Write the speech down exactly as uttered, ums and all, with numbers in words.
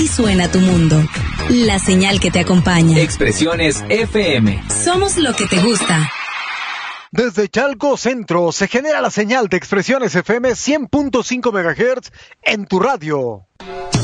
suena tu mundo. La señal que te acompaña. Expresiones F M. Somos lo que te gusta. Desde Chalco Centro se genera la señal de Expresiones F M cien punto cinco megahertz en tu radio.